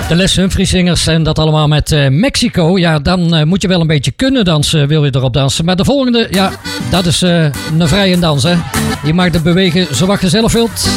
De Les Humphrey Singers en dat allemaal met Mexico. Ja, dan moet je wel een beetje kunnen dansen, wil je erop dansen. Maar de volgende, ja, dat is een vrije dans, hè. Je mag het bewegen zoals je zelf wilt.